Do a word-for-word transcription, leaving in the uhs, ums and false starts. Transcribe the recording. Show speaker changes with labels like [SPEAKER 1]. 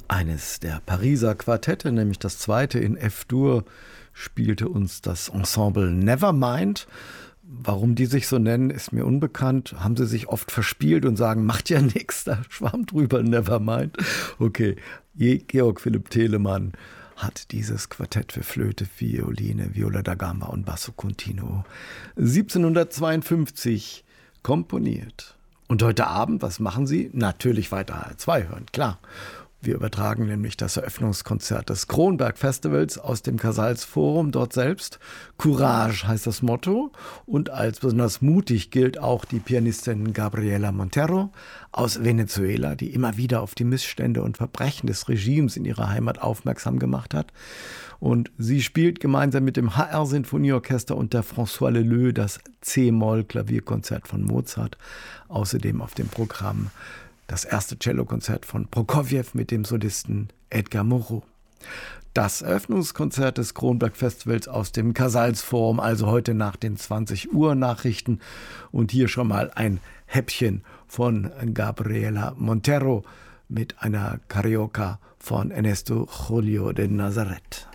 [SPEAKER 1] Eines der Pariser Quartette, nämlich das zweite in F-Dur, spielte uns das Ensemble Nevermind. Warum die sich so nennen, ist mir unbekannt. Haben sie sich oft verspielt und sagen, macht ja nichts, da schwamm drüber, Nevermind. Okay, Georg Philipp Telemann hat dieses Quartett für Flöte, Violine, Viola da Gamba und Basso Continuo siebzehnhundertzweiundfünfzig komponiert. Und heute Abend, was machen Sie? Natürlich weiter H R zwei hören, klar. Wir übertragen nämlich das Eröffnungskonzert des Kronberg Festivals aus dem Casals-Forum dort selbst. Courage heißt das Motto. Und als besonders mutig gilt auch die Pianistin Gabriela Montero aus Venezuela, die immer wieder auf die Missstände und Verbrechen des Regimes in ihrer Heimat aufmerksam gemacht hat. Und sie spielt gemeinsam mit dem H R-Sinfonieorchester und der François Leleux das C-Moll-Klavierkonzert von Mozart. Außerdem auf dem Programm das erste Cellokonzert von Prokofjew mit dem Solisten Edgar Moreau. Das Eröffnungskonzert des Kronberg Festivals aus dem Casals-Forum, also heute nach den zwanzig Uhr Nachrichten. Und hier schon mal ein Häppchen von Gabriela Montero mit einer Carioca von Ernesto Julio de Nazaret.